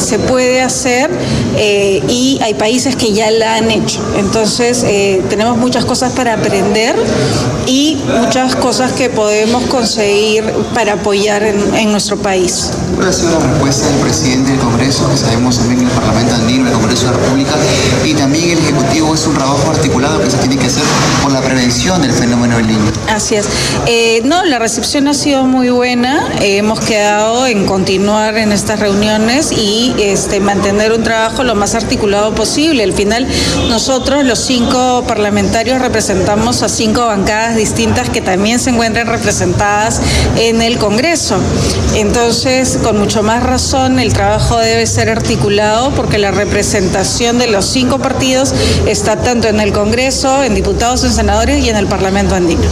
se puede hacer y hay países que ya la han hecho. Entonces, tenemos muchas cosas para aprender y muchas cosas que podemos conseguir para apoyar en nuestro país. ¿Cuál ha sido la respuesta del presidente del Congreso, que sabemos también que el Parlamento Andino, el Congreso de la República y también el Ejecutivo es un trabajo articulado que se tiene que hacer por la prevención del fenómeno del Niño? Así es. No, la recepción ha sido muy buena. Hemos quedado en continuar en estas reuniones y mantener un trabajo lo más articulado posible. Al final, nosotros, los 5 parlamentarios, representamos a 5 bancadas distintas que también se encuentran representadas en el Congreso. Entonces, con mucho más razón, el trabajo debe ser articulado porque la representación de los 5 partidos está tanto en el Congreso, en diputados, en senadores y en el Parlamento andino.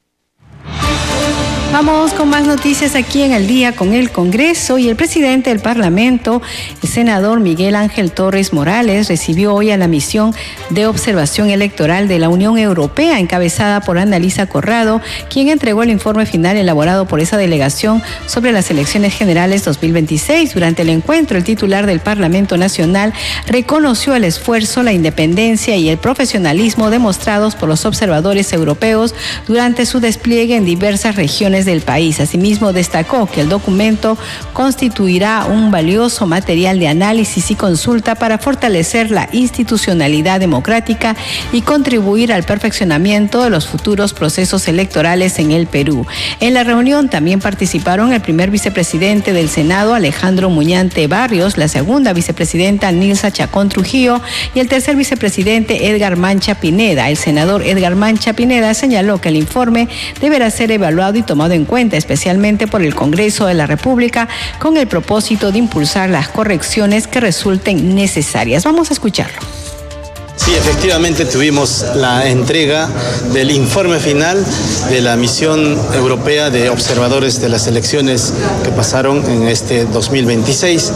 Vamos con más noticias aquí en Al Día con el Congreso y el presidente del Parlamento, el senador Miguel Ángel Torres Morales, recibió hoy a la misión de observación electoral de la Unión Europea encabezada por Annalisa Corrado, quien entregó el informe final elaborado por esa delegación sobre las elecciones generales 2026. Durante el encuentro, el titular del Parlamento Nacional reconoció el esfuerzo, la independencia y el profesionalismo demostrados por los observadores europeos durante su despliegue en diversas regiones del país. Asimismo, destacó que el documento constituirá un valioso material de análisis y consulta para fortalecer la institucionalidad democrática y contribuir al perfeccionamiento de los futuros procesos electorales en el Perú. En la reunión también participaron el primer vicepresidente del Senado, Alejandro Muñante Barrios, la segunda vicepresidenta, Nilsa Chacón Trujillo, y el tercer vicepresidente, Edgar Mancha Pineda. El senador Edgar Mancha Pineda señaló que el informe deberá ser evaluado y tomado en cuenta, especialmente por el Congreso de la República, con el propósito de impulsar las correcciones que resulten necesarias. Vamos a escucharlo. Sí, efectivamente tuvimos la entrega del informe final de la misión europea de observadores de las elecciones que pasaron en este 2026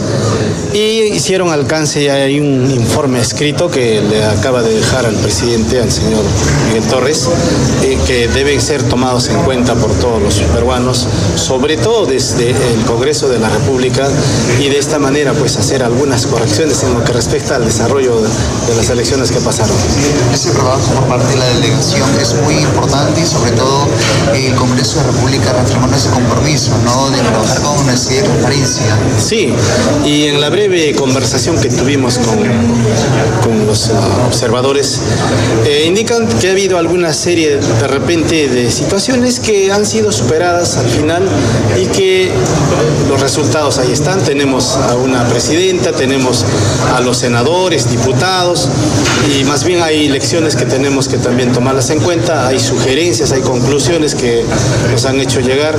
y hicieron alcance ya hay un informe escrito que le acaba de dejar al presidente, al señor Miguel Torres, que deben ser tomados en cuenta por todos los peruanos, sobre todo desde el Congreso de la República, y de esta manera pues hacer algunas correcciones en lo que respecta al desarrollo de las elecciones que pasaron. Ese trabajo por parte de la delegación es muy importante y sobre todo el Congreso de la República reafirmando ese compromiso, ¿no?, de trabajar con honestidad y transparencia. Sí, y en la breve conversación que tuvimos con los observadores, indican que ha habido alguna serie de repente de situaciones que han sido superadas al final y que los resultados ahí están. Tenemos a una presidenta, tenemos a los senadores, diputados, y más bien hay lecciones que tenemos que también tomarlas en cuenta, hay sugerencias, hay conclusiones que nos han hecho llegar.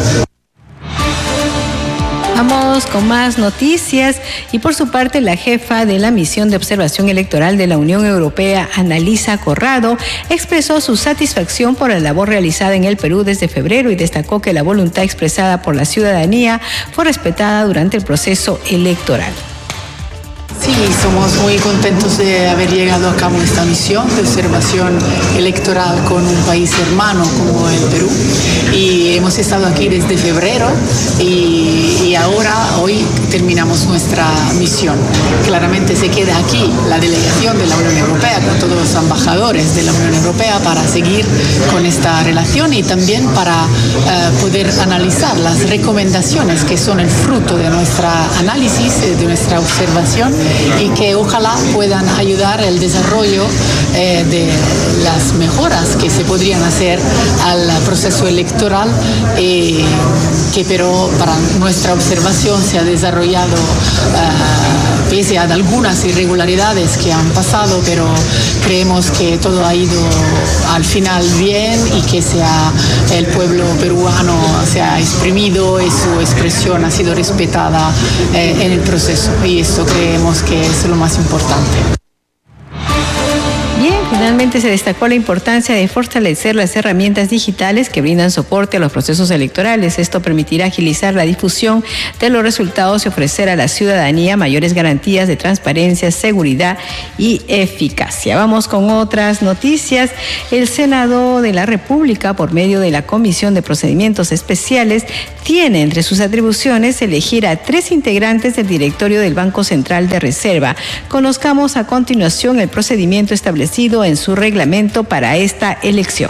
Vamos con más noticias y por su parte la jefa de la misión de observación electoral de la Unión Europea, Annalisa Corrado, expresó su satisfacción por la labor realizada en el Perú desde febrero y destacó que la voluntad expresada por la ciudadanía fue respetada durante el proceso electoral. Sí, somos muy contentos de haber llegado a cabo esta misión de observación electoral con un país hermano como el Perú. Y hemos estado aquí desde febrero y ahora, hoy, terminamos nuestra misión. Claramente se queda aquí la delegación de la Unión Europea con todos los embajadores de la Unión Europea para seguir con esta relación y también para poder analizar las recomendaciones que son el fruto de nuestro análisis, de nuestra observación, y que ojalá puedan ayudar al desarrollo de las mejoras que se podrían hacer al proceso electoral, que pero para nuestra observación se ha desarrollado pese a algunas irregularidades que han pasado, pero creemos que todo ha ido al final bien y que el pueblo peruano se ha exprimido y su expresión ha sido respetada en el proceso, y esto creemos que es lo más importante. Bien, finalmente se destacó la importancia de fortalecer las herramientas digitales que brindan soporte a los procesos electorales. Esto permitirá agilizar la difusión de los resultados y ofrecer a la ciudadanía mayores garantías de transparencia, seguridad y eficacia. Vamos con otras noticias. El Senado de la República, por medio de la Comisión de Procedimientos Especiales, tiene entre sus atribuciones elegir a 3 integrantes del directorio del Banco Central de Reserva. Conozcamos a continuación el procedimiento establecido en su reglamento para esta elección.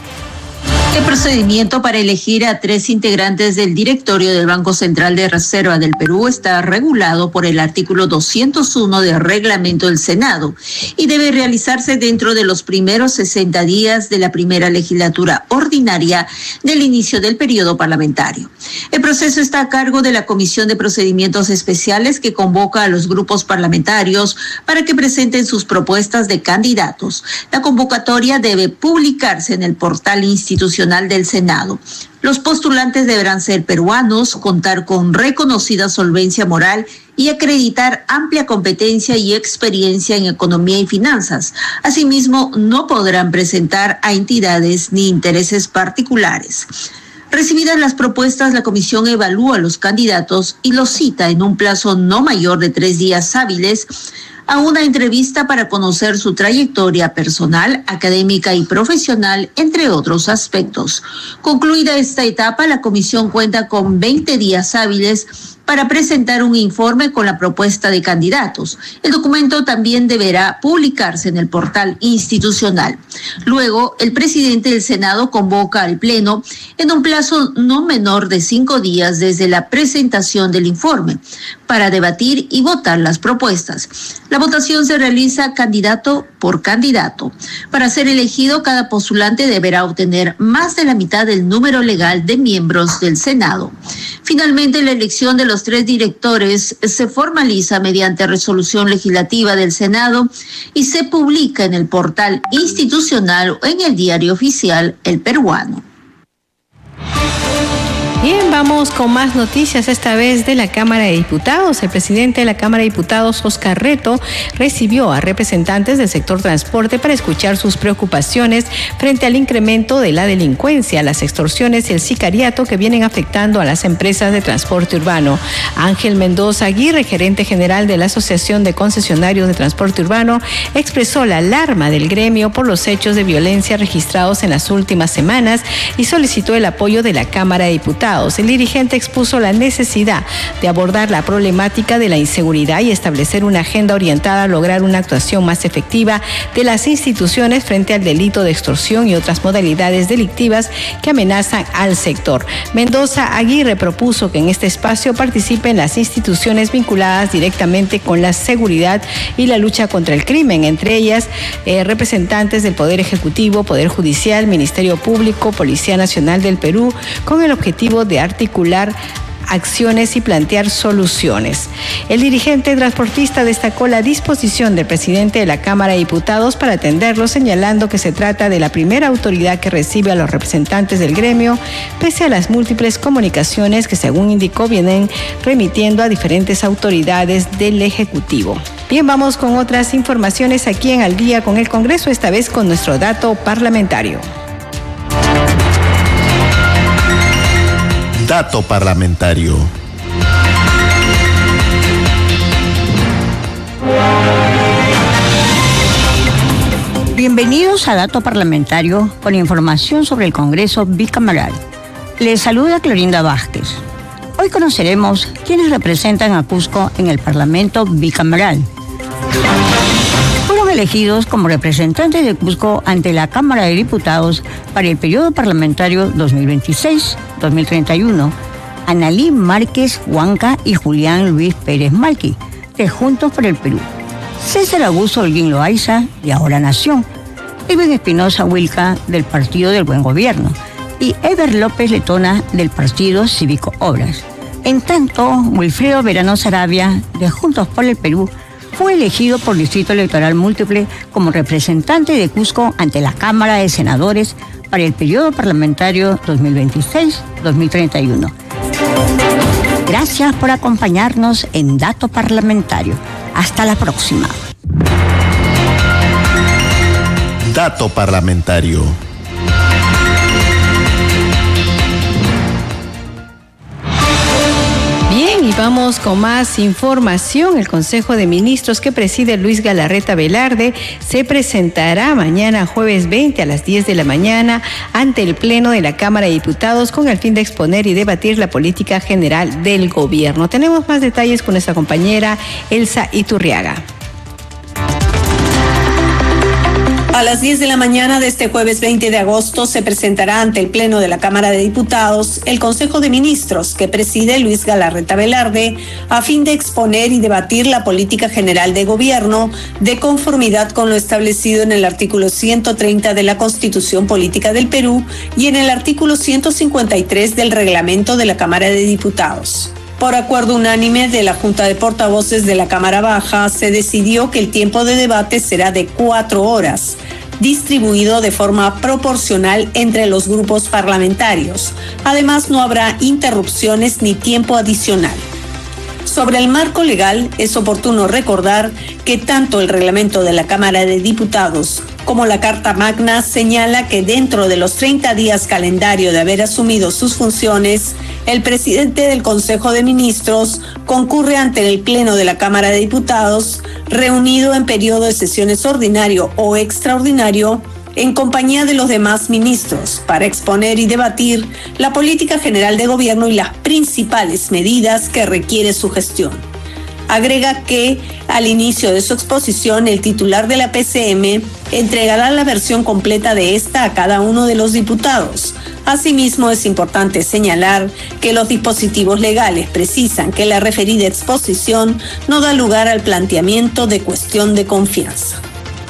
El procedimiento para elegir a 3 integrantes del directorio del Banco Central de Reserva del Perú está regulado por el artículo 201 del reglamento del Senado y debe realizarse dentro de los primeros 60 días de la primera legislatura ordinaria del inicio del periodo parlamentario. El proceso está a cargo de la Comisión de Procedimientos Especiales, que convoca a los grupos parlamentarios para que presenten sus propuestas de candidatos. La convocatoria debe publicarse en el portal institucional del Senado. Los postulantes deberán ser peruanos, contar con reconocida solvencia moral y acreditar amplia competencia y experiencia en economía y finanzas. Asimismo, no podrán presentar a entidades ni intereses particulares. Recibidas las propuestas, la comisión evalúa los candidatos y los cita en un plazo no mayor de 3 días hábiles a una entrevista para conocer su trayectoria personal, académica y profesional, entre otros aspectos. Concluida esta etapa, la comisión cuenta con 20 días hábiles para presentar un informe con la propuesta de candidatos. El documento también deberá publicarse en el portal institucional. Luego, el presidente del Senado convoca al Pleno en un plazo no menor de 5 días desde la presentación del informe para debatir y votar las propuestas. La votación se realiza candidato por candidato. Para ser elegido, cada postulante deberá obtener más de la mitad del número legal de miembros del Senado. Finalmente, la elección de los 3 directores se formaliza mediante resolución legislativa del Senado y se publica en el portal institucional o en el diario oficial El Peruano. Bien, vamos con más noticias, esta vez de la Cámara de Diputados. El presidente de la Cámara de Diputados, Oscar Reto, recibió a representantes del sector transporte para escuchar sus preocupaciones frente al incremento de la delincuencia, las extorsiones y el sicariato que vienen afectando a las empresas de transporte urbano. Ángel Mendoza Aguirre, gerente general de la Asociación de Concesionarios de Transporte Urbano, expresó la alarma del gremio por los hechos de violencia registrados en las últimas semanas y solicitó el apoyo de la Cámara de Diputados. El dirigente expuso la necesidad de abordar la problemática de la inseguridad y establecer una agenda orientada a lograr una actuación más efectiva de las instituciones frente al delito de extorsión y otras modalidades delictivas que amenazan al sector. Mendoza Aguirre propuso que en este espacio participen las instituciones vinculadas directamente con la seguridad y la lucha contra el crimen, entre ellas representantes del Poder Ejecutivo, Poder Judicial, Ministerio Público, Policía Nacional del Perú, con el objetivo de articular acciones y plantear soluciones. El dirigente transportista destacó la disposición del presidente de la Cámara de Diputados para atenderlo, señalando que se trata de la primera autoridad que recibe a los representantes del gremio, pese a las múltiples comunicaciones que, según indicó, vienen remitiendo a diferentes autoridades del Ejecutivo. Bien, vamos con otras informaciones aquí en Al Día con el Congreso, esta vez con nuestro dato parlamentario. Dato parlamentario. Bienvenidos a Dato Parlamentario con información sobre el Congreso Bicameral. Les saluda Clorinda Vázquez. Hoy conoceremos quiénes representan a Cusco en el Parlamento Bicameral. Fueron elegidos como representantes de Cusco ante la Cámara de Diputados para el periodo parlamentario 2026-2031, Analí Márquez Huanca y Julián Luis Pérez Malqui, de Juntos por el Perú, César Augusto Holguín Loaiza, de Ahora Nación, Edwin Espinosa Wilca, del Partido del Buen Gobierno, y Eber López Letona, del Partido Cívico Obras. En tanto, Wilfredo Verano Sarabia, de Juntos por el Perú, fue elegido por Distrito Electoral Múltiple como representante de Cusco ante la Cámara de Senadores para el periodo parlamentario 2026-2031. Gracias por acompañarnos en Dato Parlamentario. Hasta la próxima. mandato parlamentario. Bien, y vamos con más información. El Consejo de Ministros que preside Luis Galarreta Velarde se presentará mañana jueves 20 a las 10 de la mañana ante el Pleno de la Cámara de Diputados con el fin de exponer y debatir la política general del gobierno. Tenemos más detalles con nuestra compañera Elsa Iturriaga. A las 10 de la mañana de este jueves 20 de agosto se presentará ante el Pleno de la Cámara de Diputados el Consejo de Ministros que preside Luis Galarreta Velarde a fin de exponer y debatir la política general de gobierno de conformidad con lo establecido en el artículo 130 de la Constitución Política del Perú y en el artículo 153 del Reglamento de la Cámara de Diputados. Por acuerdo unánime de la Junta de Portavoces de la Cámara Baja, se decidió que el tiempo de debate será de 4 horas, distribuido de forma proporcional entre los grupos parlamentarios. Además, no habrá interrupciones ni tiempo adicional. Sobre el marco legal, es oportuno recordar que tanto el reglamento de la Cámara de Diputados como la Carta Magna señala que dentro de los 30 días calendario de haber asumido sus funciones, el presidente del Consejo de Ministros concurre ante el Pleno de la Cámara de Diputados, reunido en periodo de sesiones ordinario o extraordinario, en compañía de los demás ministros, para exponer y debatir la política general de gobierno y las principales medidas que requiere su gestión. Agrega que, al inicio de su exposición, el titular de la PCM entregará la versión completa de esta a cada uno de los diputados. Asimismo, es importante señalar que los dispositivos legales precisan que la referida exposición no da lugar al planteamiento de cuestión de confianza.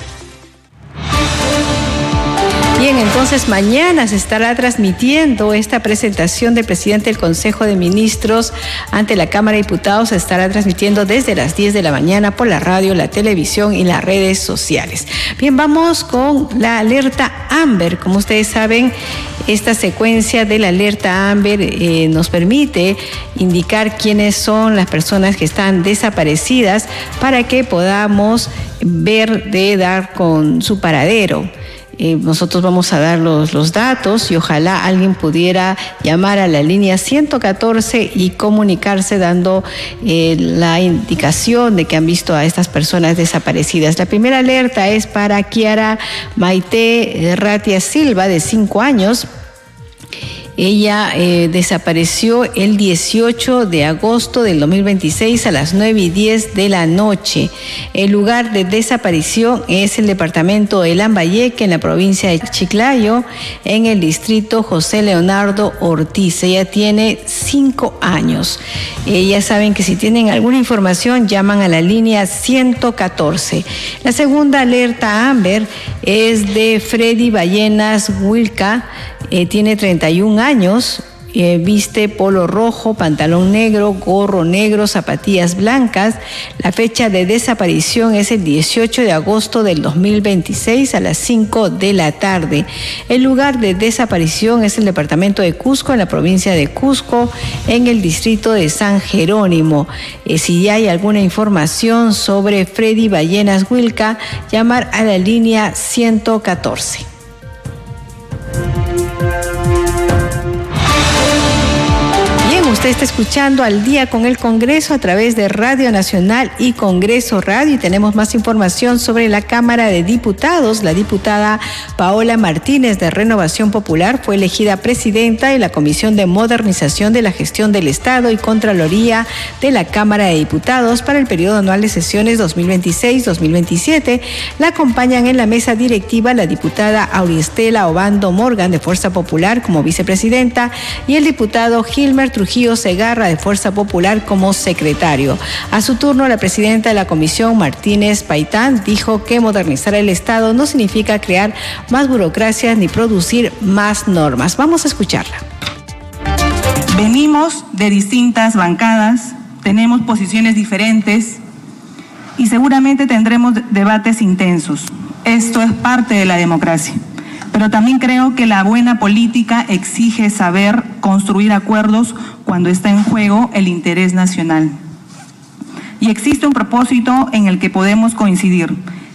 Bien, entonces mañana se estará transmitiendo esta presentación del presidente del Consejo de Ministros ante la Cámara de Diputados. Se estará transmitiendo desde las 10 de la mañana por la radio, la televisión y las redes sociales. Bien, vamos con la alerta Amber. Como ustedes saben, esta secuencia de la alerta Amber nos permite indicar quiénes son las personas que están desaparecidas para que podamos dar con su paradero. Nosotros vamos a dar los datos y ojalá alguien pudiera llamar a la línea 114 y comunicarse dando la indicación de que han visto a estas personas desaparecidas. La primera alerta es para Kiara Maite Ratia Silva, de 5 años. Ella desapareció el 18 de agosto del 2026 a las 9:10 de la noche. El lugar de desaparición es el departamento de Lambayeque, en la provincia de Chiclayo, en el distrito José Leonardo Ortiz. Ella tiene 5 años. Ya saben que si tienen alguna información, llaman a la línea 114. La segunda alerta Amber es de Freddy Ballenas Wilca. Tiene 31 años, viste polo rojo, pantalón negro, gorro negro, zapatillas blancas. La fecha de desaparición es el 18 de agosto del 2026 a las 5 de la tarde. El lugar de desaparición es el departamento de Cusco, en la provincia de Cusco, en el distrito de San Jerónimo. Si hay alguna información sobre Freddy Ballenas Wilca, llamar a la línea 114. Usted está escuchando Al Día con el Congreso a través de Radio Nacional y Congreso Radio, y tenemos más información sobre la Cámara de Diputados. La diputada Paola Martínez, de Renovación Popular, fue elegida presidenta de la Comisión de Modernización de la Gestión del Estado y Contraloría de la Cámara de Diputados para el periodo anual de sesiones 2026-2027. La acompañan en la mesa directiva la diputada Auristela Obando Morgan, de Fuerza Popular, como vicepresidenta, y el diputado Gilmer Trujillo Segarra, de Fuerza Popular, como secretario. A su turno, la presidenta de la comisión, Martínez Paitán, dijo que modernizar el Estado no significa crear más burocracia ni producir más normas. Vamos a escucharla. Venimos de distintas bancadas, tenemos posiciones diferentes y seguramente tendremos debates intensos. Esto es parte de la democracia. Pero también creo que la buena política exige saber construir acuerdos cuando está en juego el interés nacional. Y existe un propósito en el que podemos coincidir.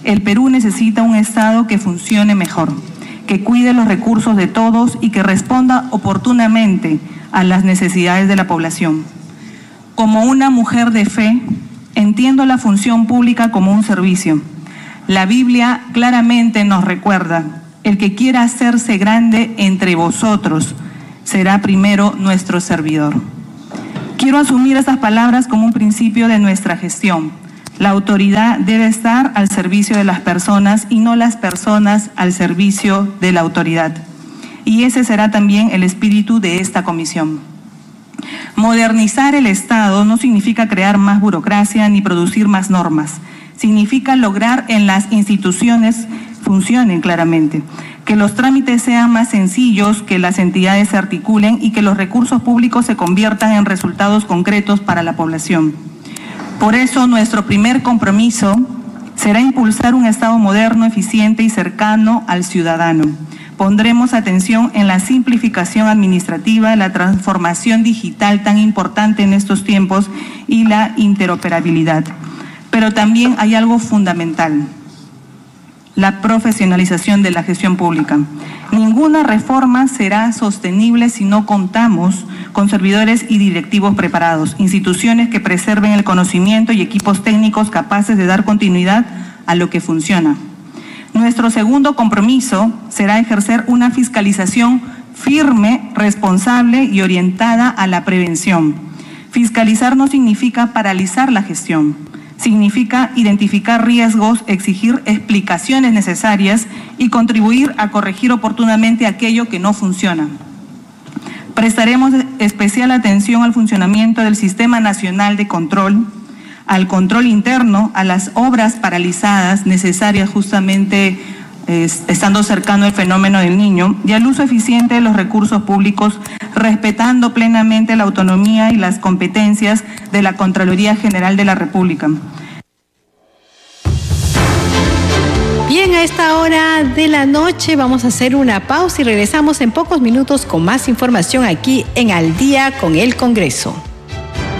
El Perú necesita un Estado que funcione mejor, que cuide los recursos de todos y que responda oportunamente a las necesidades de la población. Como una mujer de fe, entiendo la función pública como un servicio. La Biblia claramente nos recuerda: el que quiera hacerse grande entre vosotros será primero nuestro servidor. Quiero asumir estas palabras como un principio de nuestra gestión. La autoridad debe estar al servicio de las personas y no las personas al servicio de la autoridad. Y ese será también el espíritu de esta comisión. Modernizar el Estado no significa crear más burocracia ni producir más normas. Significa lograr en las instituciones funcionen claramente, que los trámites sean más sencillos, que las entidades se articulen y que los recursos públicos se conviertan en resultados concretos para la población. Por eso, nuestro primer compromiso será impulsar un Estado moderno, eficiente y cercano al ciudadano. Pondremos atención en la simplificación administrativa, la transformación digital tan importante en estos tiempos y la interoperabilidad. Pero también hay algo fundamental: la profesionalización de la gestión pública. Ninguna reforma será sostenible si no contamos con servidores y directivos preparados, instituciones que preserven el conocimiento y equipos técnicos capaces de dar continuidad a lo que funciona. Nuestro segundo compromiso será ejercer una fiscalización firme, responsable y orientada a la prevención. Fiscalizar no significa paralizar la gestión. Significa identificar riesgos, exigir explicaciones necesarias y contribuir a corregir oportunamente aquello que no funciona. Prestaremos especial atención al funcionamiento del Sistema Nacional de Control, al control interno, a las obras paralizadas necesarias justamente estando cercano el fenómeno del Niño, y al uso eficiente de los recursos públicos, respetando plenamente la autonomía y las competencias de la Contraloría General de la República. Bien, a esta hora de la noche vamos a hacer una pausa y regresamos en pocos minutos con más información aquí en Al Día con el Congreso.